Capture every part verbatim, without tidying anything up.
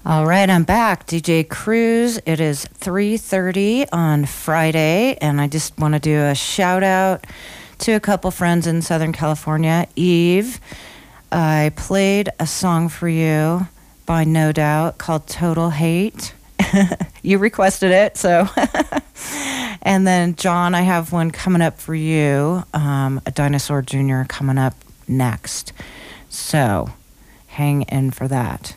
All right, I'm back. D J Cruz. It is three thirty on Friday, and I just want to do a shout out to a couple friends in Southern California. Eve, I played a song for you by No Doubt called Total Hate. You requested it, so. And then, John, I have one coming up for you, um, a Dinosaur Junior coming up next. So, hang in for that.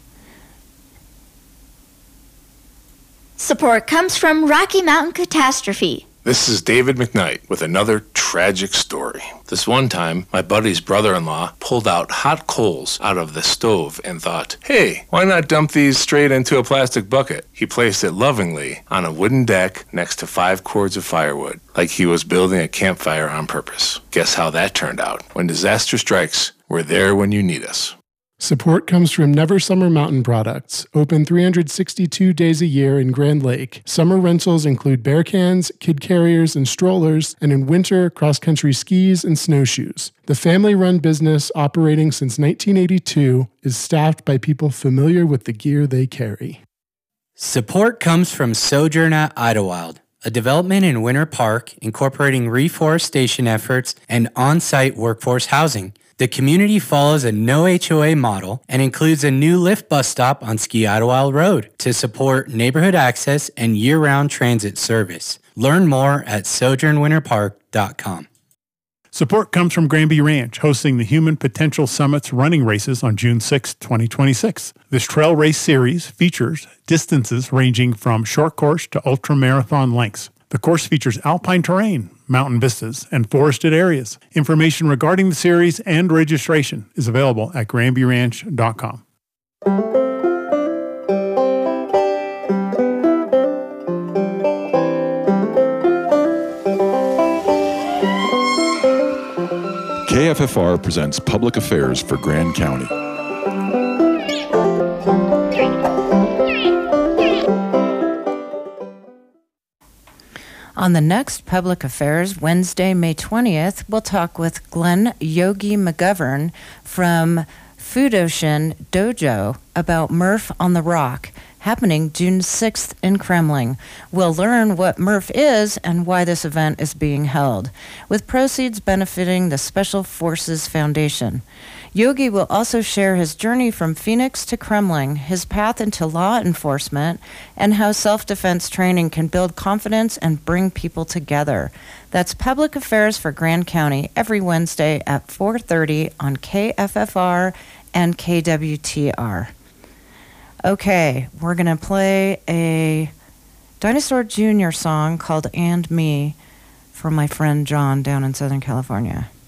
Support comes from Rocky Mountain Catastrophe. This is David McKnight with another tragic story. This one time, my buddy's brother-in-law pulled out hot coals out of the stove and thought, hey, why not dump these straight into a plastic bucket? He placed it lovingly on a wooden deck next to five cords of firewood, like he was building a campfire on purpose. Guess how that turned out? When disaster strikes, we're there when you need us. Support comes from Never Summer Mountain Products, open three hundred sixty-two days a year in Grand Lake. Summer rentals include bear cans, kid carriers, and strollers, and in winter, cross-country skis and snowshoes. The family-run business, operating since nineteen eighty-two, is staffed by people familiar with the gear they carry. Support comes from Sojourn at Idlewild, a development in Winter Park incorporating reforestation efforts and on-site workforce housing. The community follows a no H O A model and includes a new Lyft bus stop on Ski Idlewild Road to support neighborhood access and year-round transit service. Learn more at sojourn winter park dot com. Support comes from Granby Ranch, hosting the Human Potential Summit's running races on June sixth, twenty twenty-six. This trail race series features distances ranging from short course to ultra-marathon lengths. The course features alpine terrain, mountain vistas, and forested areas. Information regarding the series and registration is available at granby ranch dot com. K F F R presents Public Affairs for Grand County. On the next Public Affairs, Wednesday, May twentieth, we'll talk with Glenn Yogi McGovern from Food Ocean Dojo about Murph on the Rock, happening June sixth in Kremling. We'll learn what Murph is and why this event is being held, with proceeds benefiting the Special Forces Foundation. Yogi will also share his journey from Phoenix to Kremling, his path into law enforcement, and how self-defense training can build confidence and bring people together. That's Public Affairs for Grand County every Wednesday at four thirty on K F F R and K W T R. Okay, we're going to play a Dinosaur Junior song called And Me from my friend John down in Southern California.